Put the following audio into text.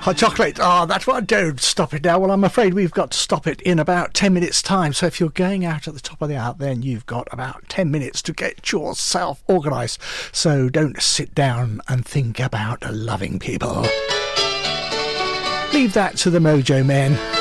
Hot chocolate. Oh, that's what I do. Stop it now. Well, I'm afraid we've got to stop it in about 10 minutes' time. So if you're going out at the top of the hour, then you've got about 10 minutes to get yourself organised. So don't sit down and think about loving people. Leave that to the Mojo Men.